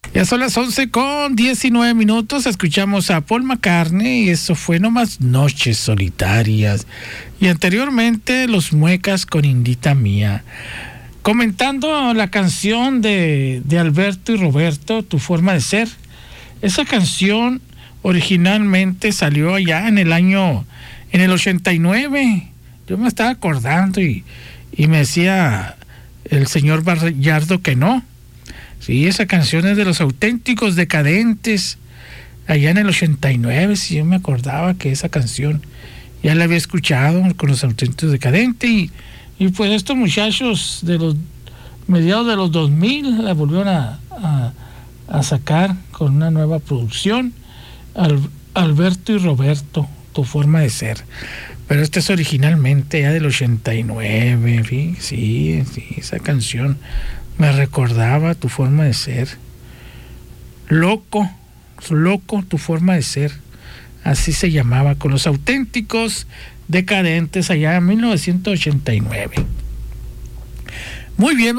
Ya son las 11:19. Escuchamos a Paul McCartney y eso fue Nomás Noches Solitarias. Y anteriormente Los Muecas con Indita Mía. Comentando la canción de Alberto y Roberto, Tu Forma de Ser. Esa canción originalmente salió allá en el 89. Yo me estaba acordando y me decía el señor Bayardo que no. Sí, esa canción es de Los Auténticos Decadentes, allá en el 89, sí, yo me acordaba que esa canción ya la había escuchado con Los Auténticos Decadentes y pues estos muchachos de los mediados de los 2000 la volvieron a sacar con una nueva producción, Alberto y Roberto, Tu Forma de Ser. Pero este es originalmente ya del 89, sí, esa canción me recordaba Tu Forma de Ser. Loco, Tu Forma de Ser. Así se llamaba, con Los Auténticos Decadentes allá en 1989. Muy bien.